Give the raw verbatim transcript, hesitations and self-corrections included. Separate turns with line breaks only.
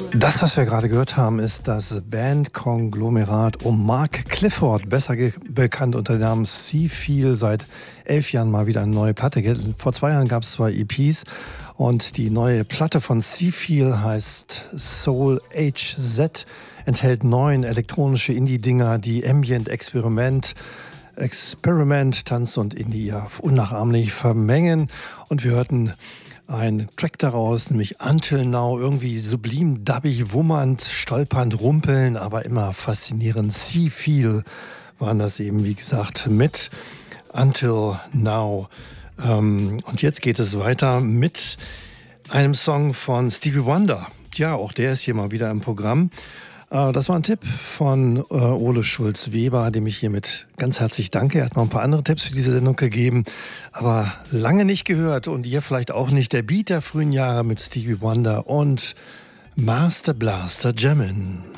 Das, was wir gerade gehört haben, ist das Bandkonglomerat um Mark Clifford, besser bekannt unter dem Namen Seafeel, seit elf Jahren mal wieder eine neue Platte. Vor zwei Jahren gab es zwei E Ps und die neue Platte von Seafeel heißt Soul H Z, enthält neun elektronische Indie-Dinger, die Ambient, Experiment, Experiment, Tanz und Indie ja unnachahmlich vermengen. Und wir hörten ein Track daraus, nämlich Until Now, irgendwie sublim, dubbig, wummernd, stolpernd, rumpeln, aber immer faszinierend. Seafeel waren das eben, wie gesagt, mit Until Now. Ähm, und jetzt geht es weiter mit einem Song von Stevie Wonder. Ja, auch der ist hier mal wieder im Programm. Äh, das war ein Tipp von äh, Ole Schulz-Weber, dem ich hiermit ganz herzlich danke. Er hat noch ein paar andere Tipps für diese Sendung gegeben, aber lange nicht gehört und ihr vielleicht auch nicht. Der Beat der frühen Jahre mit Stevie Wonder und Master Blaster Jammin'.